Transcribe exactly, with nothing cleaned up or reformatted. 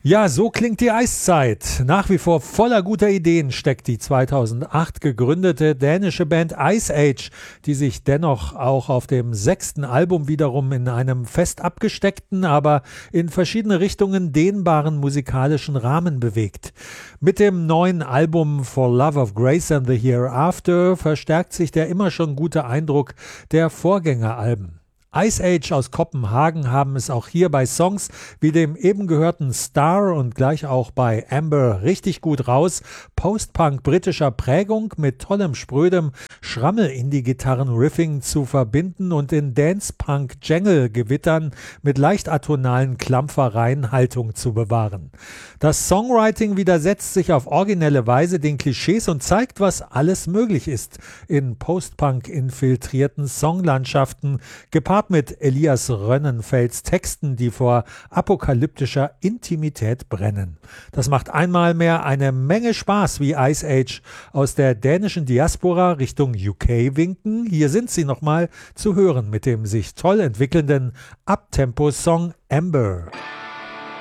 Ja, so klingt die Eiszeit. Nach wie vor voller guter Ideen steckt die zweitausendacht gegründete dänische Band Ice Age, die sich dennoch auch auf dem sechsten Album wiederum in einem fest abgesteckten, aber in verschiedene Richtungen dehnbaren musikalischen Rahmen bewegt. Mit dem neuen Album For Love of Grace and the Hereafter verstärkt sich der immer schon gute Eindruck der Vorgängeralben. Ice Age aus Kopenhagen haben es auch hier bei Songs wie dem eben gehörten Star und gleich auch bei Amber richtig gut raus. Post-Punk britischer Prägung mit tollem, sprödem Schrammel-Indie-Gitarren-Riffing zu verbinden und in Dance-Punk-Jangle-Gewittern mit leicht atonalen Klampfereien Haltung zu bewahren. Das Songwriting widersetzt sich auf originelle Weise den Klischees und zeigt, was alles möglich ist in Post-Punk infiltrierten Songlandschaften, gepaart mit Elias Rönnenfelds Texten, die vor apokalyptischer Intimität brennen. Das macht einmal mehr eine Menge Spaß, wie Ice Age aus der dänischen Diaspora Richtung U K winken. Hier sind sie nochmal zu hören mit dem sich toll entwickelnden Uptempo-Song Amber.